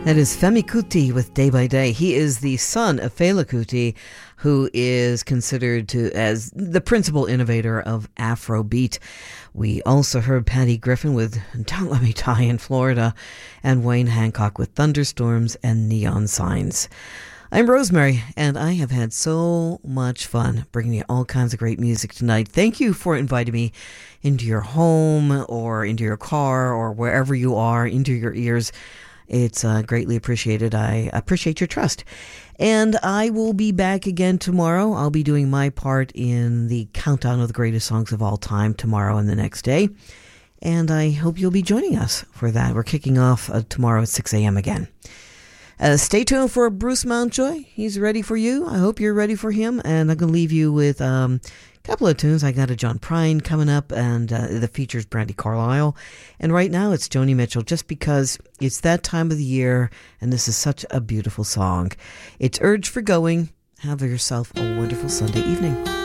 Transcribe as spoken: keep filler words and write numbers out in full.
That is Femi Kuti with Day by Day. He is the son of Fela Kuti, who is considered to as the principal innovator of Afrobeat. We also heard Patty Griffin with Don't Let Me Die in Florida, and Wayne Hancock with Thunderstorms and Neon Signs. I'm Rosemary, and I have had so much fun bringing you all kinds of great music tonight. Thank you for inviting me into your home or into your car or wherever you are, into your ears. It's uh, greatly appreciated. I appreciate your trust. And I will be back again tomorrow. I'll be doing my part in the countdown of the greatest songs of all time tomorrow and the next day. And I hope you'll be joining us for that. We're kicking off uh, tomorrow at six a.m. again. Uh, stay tuned for Bruce Mountjoy. He's ready for you. I hope you're ready for him. And I'm going to leave you with um, a couple of tunes. I got a John Prine coming up, and uh, the features Brandi Carlile. And right now it's Joni Mitchell, just because it's that time of the year, and this is such a beautiful song. It's Urge for Going. Have yourself a wonderful Sunday evening.